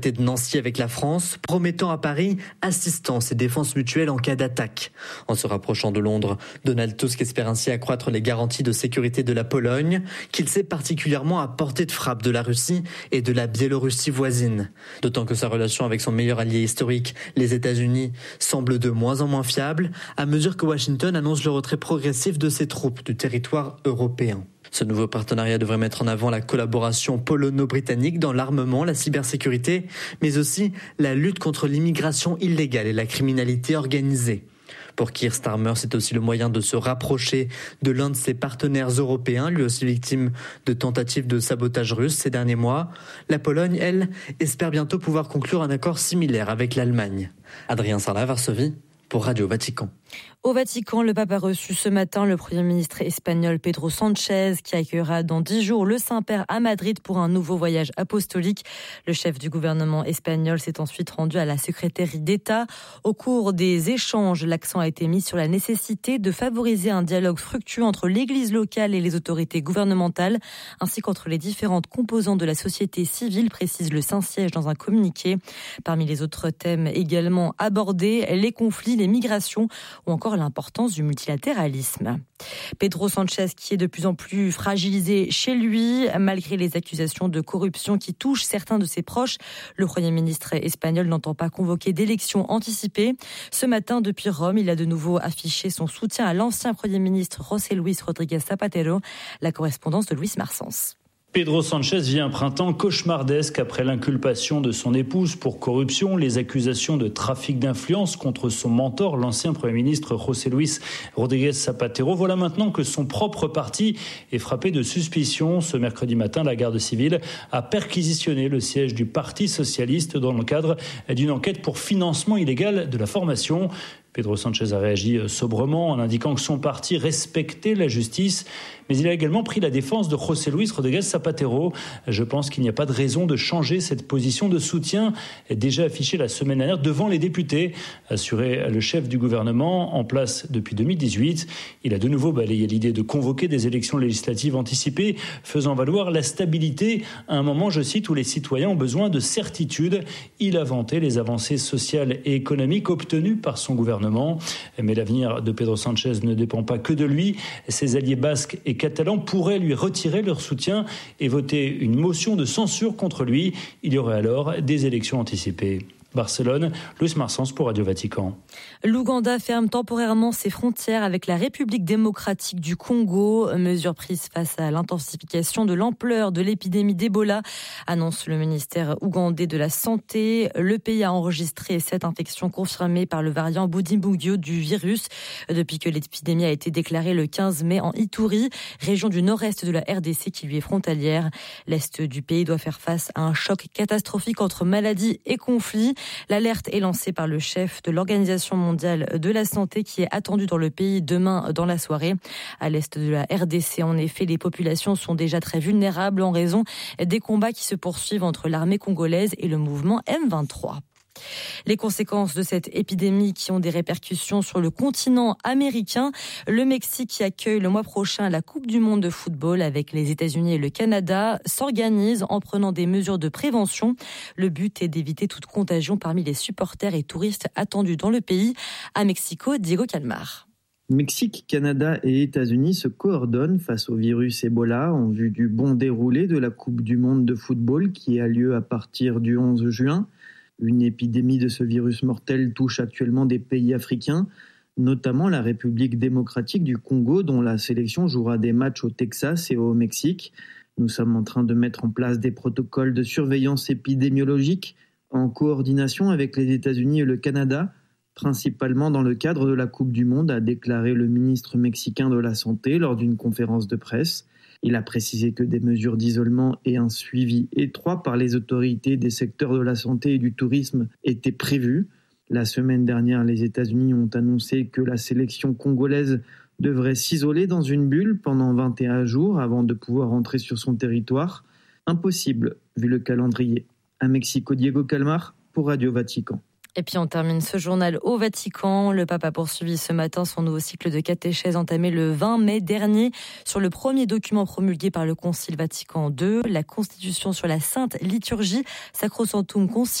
de Nancy avec la France, promettant à Paris assistance et défense mutuelle en cas d'attaque. En se rapprochant de Londres, Donald Tusk espère ainsi accroître les garanties de sécurité de la Pologne, qu'il sait particulièrement à portée de frappe de la Russie et de la Biélorussie voisine. D'autant que sa relation avec son meilleur allié historique, les États-Unis, semble de moins en moins fiable, à mesure que Washington annonce le retrait progressif de ses troupes du territoire européen. Ce nouveau partenariat devrait mettre en avant la collaboration polono-britannique dans l'armement, la cybersécurité, mais aussi la lutte contre l'immigration illégale et la criminalité organisée. Pour Keir Starmer, c'est aussi le moyen de se rapprocher de l'un de ses partenaires européens, lui aussi victime de tentatives de sabotage russe ces derniers mois. La Pologne, elle, espère bientôt pouvoir conclure un accord similaire avec l'Allemagne. Adrien Sarlat, Varsovie, pour Radio Vatican. Au Vatican, le pape a reçu ce matin le Premier ministre espagnol Pedro Sánchez qui accueillera dans 10 jours le Saint-Père à Madrid pour un nouveau voyage apostolique. Le chef du gouvernement espagnol s'est ensuite rendu à la secrétaire d'État. Au cours des échanges, l'accent a été mis sur la nécessité de favoriser un dialogue fructueux entre l'Église locale et les autorités gouvernementales, ainsi qu'entre les différentes composantes de la société civile, précise le Saint-Siège dans un communiqué. Parmi les autres thèmes également abordés, les conflits, les migrations ou encore l'importance du multilatéralisme. Pedro Sánchez qui est de plus en plus fragilisé chez lui, malgré les accusations de corruption qui touchent certains de ses proches. Le Premier ministre espagnol n'entend pas convoquer d'élections anticipées. Ce matin, depuis Rome, il a de nouveau affiché son soutien à l'ancien Premier ministre José Luis Rodríguez Zapatero. La correspondance de Luis Marsens. Pedro Sánchez vit un printemps cauchemardesque après l'inculpation de son épouse pour corruption, les accusations de trafic d'influence contre son mentor, l'ancien Premier ministre José Luis Rodríguez Zapatero. Voilà maintenant que son propre parti est frappé de suspicion. Ce mercredi matin, la garde civile a perquisitionné le siège du Parti socialiste dans le cadre d'une enquête pour financement illégal de la formation. Pedro Sánchez a réagi sobrement en indiquant que son parti respectait la justice, mais il a également pris la défense de José Luis Rodríguez Zapatero. Je pense qu'il n'y a pas de raison de changer cette position de soutien déjà affichée la semaine dernière devant les députés, assurait le chef du gouvernement en place depuis 2018. Il a de nouveau balayé l'idée de convoquer des élections législatives anticipées, faisant valoir la stabilité à un moment, je cite, où les citoyens ont besoin de certitude. Il a vanté les avancées sociales et économiques obtenues par son gouvernement. Mais l'avenir de Pedro Sánchez ne dépend pas que de lui. Ses alliés basques et catalans pourraient lui retirer leur soutien et voter une motion de censure contre lui. Il y aurait alors des élections anticipées. Barcelone, Luis Marsens pour Radio Vatican. L'Ouganda ferme temporairement ses frontières avec la République démocratique du Congo. Mesure prise face à l'intensification de l'ampleur de l'épidémie d'Ebola, annonce le ministère ougandais de la Santé. Le pays a enregistré 7 infections confirmées par le variant Bundibugyo du virus depuis que l'épidémie a été déclarée le 15 mai en Ituri, région du nord-est de la RDC qui lui est frontalière. L'est du pays doit faire face à un choc catastrophique entre maladies et conflits. L'alerte est lancée par le chef de l'Organisation mondiale de la santé qui est attendu dans le pays demain dans la soirée. À l'est de la RDC, en effet, les populations sont déjà très vulnérables en raison des combats qui se poursuivent entre l'armée congolaise et le mouvement M23. Les conséquences de cette épidémie qui ont des répercussions sur le continent américain. Le Mexique qui accueille le mois prochain la Coupe du monde de football avec les États-Unis et le Canada s'organise en prenant des mesures de prévention. Le but est d'éviter toute contagion parmi les supporters et touristes attendus dans le pays. À Mexico, Diego Calmar. Mexique, Canada et États-Unis se coordonnent face au virus Ebola en vue du bon déroulé de la Coupe du monde de football qui a lieu à partir du 11 juin. Une épidémie de ce virus mortel touche actuellement des pays africains, notamment la République démocratique du Congo, dont la sélection jouera des matchs au Texas et au Mexique. Nous sommes en train de mettre en place des protocoles de surveillance épidémiologique en coordination avec les États-Unis et le Canada, principalement dans le cadre de la Coupe du Monde, a déclaré le ministre mexicain de la Santé lors d'une conférence de presse. Il a précisé que des mesures d'isolement et un suivi étroit par les autorités des secteurs de la santé et du tourisme étaient prévus. La semaine dernière, les États-Unis ont annoncé que la sélection congolaise devrait s'isoler dans une bulle pendant 21 jours avant de pouvoir entrer sur son territoire. Impossible, vu le calendrier. À Mexico, Diego Calmar pour Radio Vatican. Et puis on termine ce journal au Vatican. Le pape a poursuivi ce matin son nouveau cycle de catéchèse entamé le 20 mai dernier sur le premier document promulgué par le Concile Vatican II, la Constitution sur la Sainte Liturgie, Sacrosanctum Concilium.